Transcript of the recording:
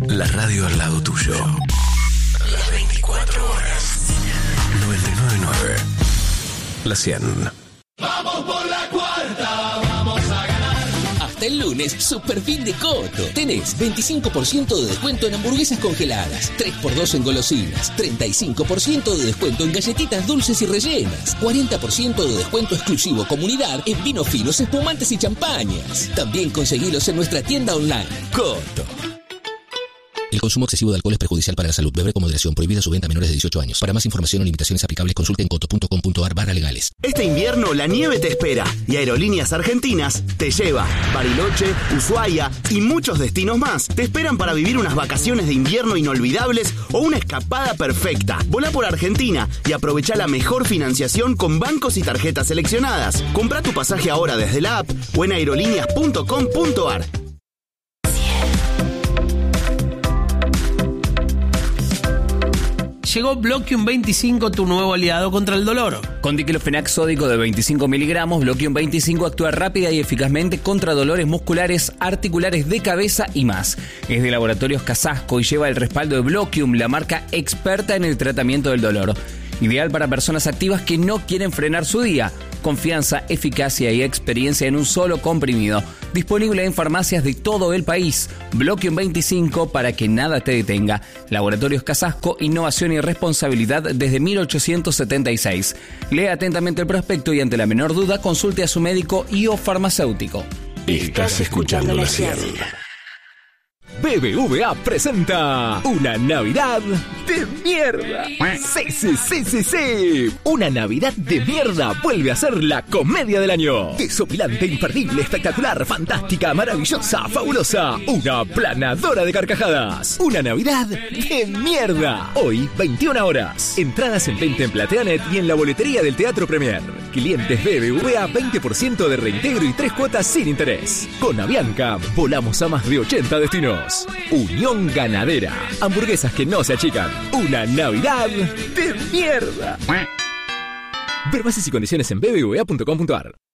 La radio al lado tuyo. Las 24 horas. 99.9. La 100. Vamos por la cuarta, vamos a ganar. Hasta el lunes, super fin de Coto. Tenés 25% de descuento en hamburguesas congeladas, 3x2 en golosinas, 35% de descuento en galletitas dulces y rellenas, 40% de descuento exclusivo comunidad en vinos finos, espumantes y champañas. También conseguilos en nuestra tienda online. Coto. El consumo excesivo de alcohol es perjudicial para la salud. Beber con moderación. Prohibida su venta a menores de 18 años. Para más información o limitaciones aplicables, consulte en coto.com.ar/legales. Este invierno la nieve te espera y Aerolíneas Argentinas te lleva. Bariloche, Ushuaia y muchos destinos más te esperan para vivir unas vacaciones de invierno inolvidables o una escapada perfecta. Volá por Argentina y aprovecha la mejor financiación con bancos y tarjetas seleccionadas. Comprá tu pasaje ahora desde la app o en aerolíneas.com.ar. Llegó Bloquium 25, tu nuevo aliado contra el dolor. Con diclofenac sódico de 25 miligramos, Bloquium 25 actúa rápida y eficazmente contra dolores musculares, articulares, de cabeza y más. Es de Laboratorios Casasco y lleva el respaldo de Bloquium, la marca experta en el tratamiento del dolor. Ideal para personas activas que no quieren frenar su día. Confianza, eficacia y experiencia en un solo comprimido. Disponible en farmacias de todo el país. Bloquium 25 para que nada te detenga. Laboratorios Casasco, innovación y responsabilidad desde 1876. Lea atentamente el prospecto y ante la menor duda consulte a su médico y o farmacéutico. Estás escuchando la 100. BBVA presenta una Navidad de mierda. Sí. Una Navidad de mierda vuelve a ser la comedia del año. Desopilante, imperdible, espectacular, fantástica, maravillosa, fabulosa. Una planadora de carcajadas. Una Navidad de mierda. Hoy, 21 horas. Entradas en venta en Plateanet y en la boletería del Teatro Premier. Clientes BBVA, 20% de reintegro y 3 cuotas sin interés. Con Avianca, volamos a más de 80 destinos. Unión Ganadera. Hamburguesas que no se achican. Una Navidad de mierda. Ver bases y condiciones en bbva.com.ar.